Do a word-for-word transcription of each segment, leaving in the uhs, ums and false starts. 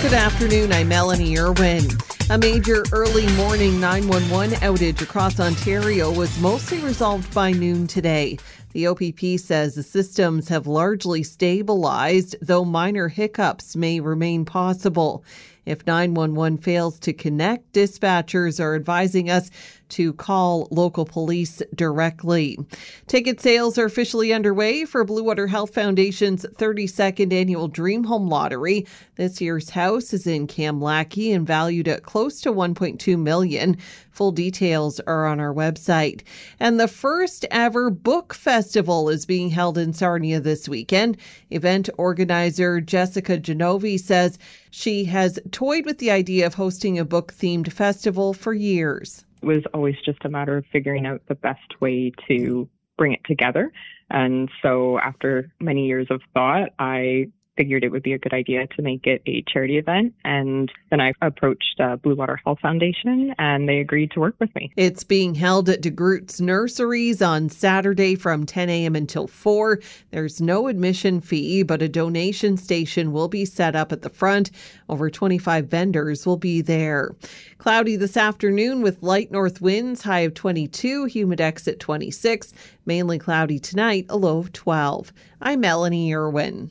Good afternoon, I'm Melanie Irwin. A major early morning nine one one outage across Ontario was mostly resolved by noon today. The O P P says the systems have largely stabilized, though minor hiccups may remain possible. If nine one one fails to connect, dispatchers are advising us to call local police directly. Ticket sales are officially underway for Blue Water Health Foundation's thirty-second annual Dream Home Lottery. This year's house is in Kamlaki and valued at close to one point two million dollars. Full details are on our website. And the first ever book festival is being held in Sarnia this weekend. Event organizer Jessica Genovi says she has toyed with the idea of hosting a book-themed festival for years. It was always just a matter of figuring out the best way to bring it together. And so after many years of thought, I figured it would be a good idea to make it a charity event. And then I approached uh, Blue Water Health Foundation and they agreed to work with me. It's being held at DeGroote's Nurseries on Saturday from ten a.m. until four. There's no admission fee, but a donation station will be set up at the front. Over twenty-five vendors will be there. Cloudy this afternoon with light north winds, high of twenty-two, humidex at twenty-six. Mainly cloudy tonight, a low of twelve. I'm Melanie Irwin.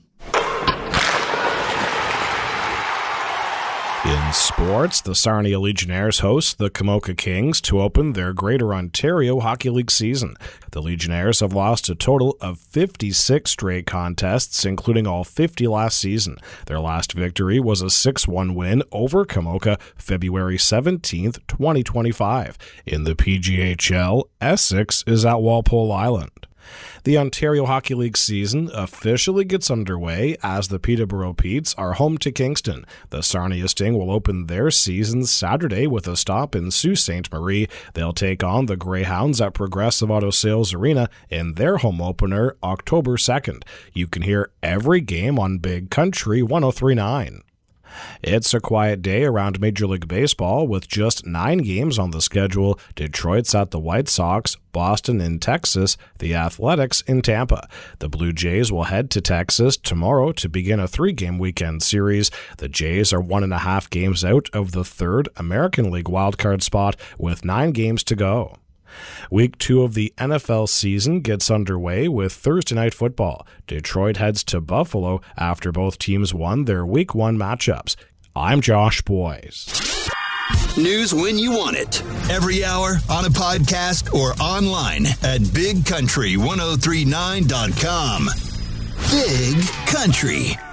In sports, the Sarnia Legionnaires host the Komoka Kings to open their Greater Ontario Hockey League season. The Legionnaires have lost a total of fifty-six straight contests, including all fifty last season. Their last victory was a six one win over Komoka February seventeenth, twenty twenty-five. In the P G H L, Essex is at Walpole Island. The Ontario Hockey League season officially gets underway as the Peterborough Petes are home to Kingston. The Sarnia Sting will open their season Saturday with a stop in Sault Ste. Marie. They'll take on the Greyhounds at Progressive Auto Sales Arena in their home opener October second. You can hear every game on Big Country one oh three point nine. It's a quiet day around Major League Baseball with just nine games on the schedule. Detroit's at the White Sox, Boston in Texas, the Athletics in Tampa. The Blue Jays will head to Texas tomorrow to begin a three-game weekend series. The Jays are one and a half games out of the third American League wildcard spot with nine games to go. Week two of the N F L season gets underway with Thursday Night Football. Detroit heads to Buffalo after both teams won their Week one matchups. I'm Josh Boyes. News when you want it. Every hour, on a podcast, or online at big country ten thirty-nine dot com. Big Country.